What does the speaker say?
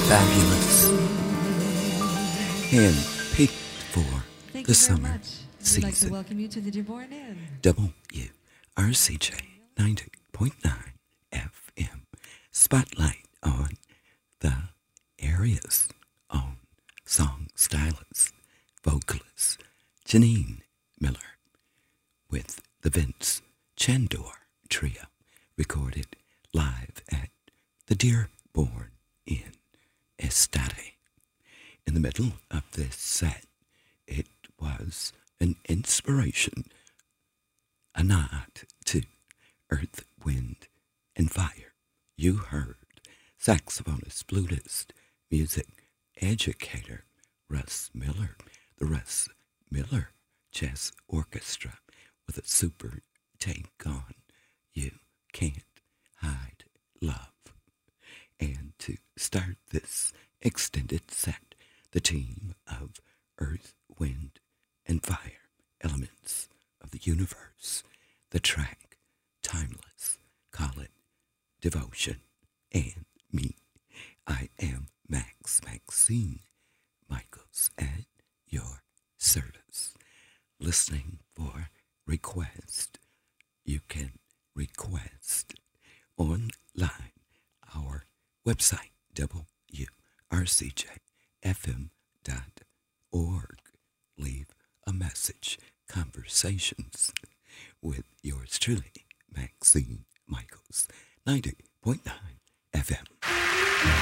Fabulous. And picked for Thank the you very summer much. We'd like to season. welcome you to the Deborn Inn. WRCJ 90.9 FM. Spotlight on the area's own song stylist, vocalist Janine Miller with the Vince Chandor Trio, recorded live at the Dearborn Inn Estate. In the middle of this set, it was an inspiration, a nod to Earth, Wind, and Fire. You heard saxophonist, flutist, music educator Russ Miller, the Russ Miller Jazz Orchestra, with a super take on You Can't Hide Love. And to start this extended set, the team of Earth, Wind, and Fire, elements of the universe, the track Timeless, call it Devotion, and me. I am Maxine Michaels at your service. Listening for request. You can request online. Our website, WRCJFM.org. Leave a message. Conversations with yours truly, Maxine Michaels, 90.9 FM.